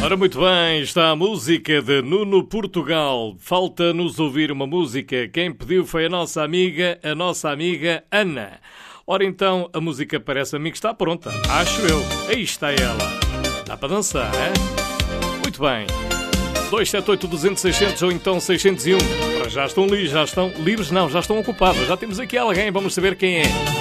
Ora, muito bem, está a música de Nuno Portugal. Falta-nos ouvir uma música. Quem pediu foi a nossa amiga Ana. Ora então, a música parece-me que está pronta. Acho eu. Aí está ela. Dá para dançar, é? Muito bem. 278-200-600 ou então 601. Já estão livres? Não, já estão ocupados. Já temos aqui alguém. Vamos saber quem é.